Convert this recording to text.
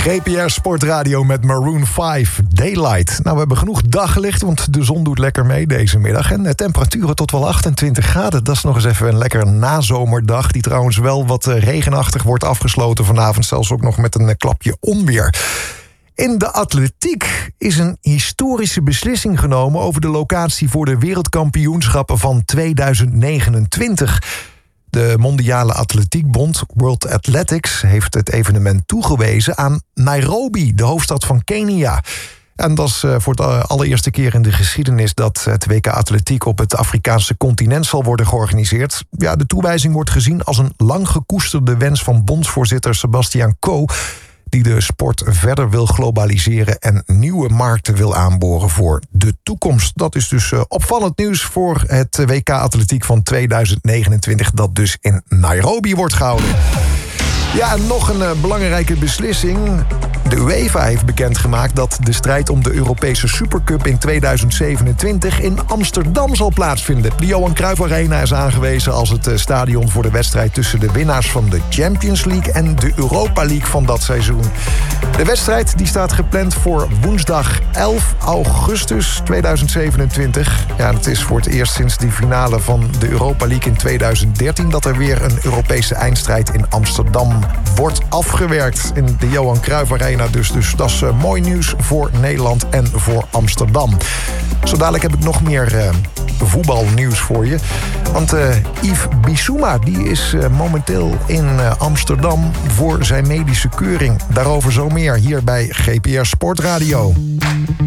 GPR Sportradio met Maroon 5, Daylight. Nou, we hebben genoeg daglicht, want de zon doet lekker mee deze middag. En de temperaturen tot wel 28 graden. Dat is nog eens even een lekker nazomerdag, die trouwens wel wat regenachtig wordt afgesloten vanavond. Zelfs ook nog met een klapje onweer. In de atletiek is een historische beslissing genomen over de locatie voor de wereldkampioenschappen van 2029. De Mondiale Atletiekbond, World Athletics, heeft het evenement toegewezen aan Nairobi, de hoofdstad van Kenia. En dat is voor de allereerste keer in de geschiedenis dat het WK Atletiek op het Afrikaanse continent zal worden georganiseerd. Ja, de toewijzing wordt gezien als een lang gekoesterde wens van bondsvoorzitter Sebastian Coe, die de sport verder wil globaliseren en nieuwe markten wil aanboren voor de toekomst. Dat is dus opvallend nieuws voor het WK Atletiek van 2029... dat dus in Nairobi wordt gehouden. Ja, en nog een belangrijke beslissing. De UEFA heeft bekendgemaakt dat de strijd om de Europese Supercup in 2027 in Amsterdam zal plaatsvinden. De Johan Cruijff Arena is aangewezen als het stadion voor de wedstrijd tussen de winnaars van de Champions League en de Europa League van dat seizoen. De wedstrijd die staat gepland voor woensdag 11 augustus 2027. Ja, het is voor het eerst sinds de finale van de Europa League in 2013... dat er weer een Europese eindstrijd in Amsterdam wordt afgewerkt. In de Johan Cruijff Arena dus dat is mooi nieuws voor Nederland en voor Amsterdam. Zo dadelijk heb ik nog meer voetbalnieuws voor je. Want Yves Bissouma die is momenteel in Amsterdam voor zijn medische keuring. Daarover zo meer hier bij GPR Sportradio.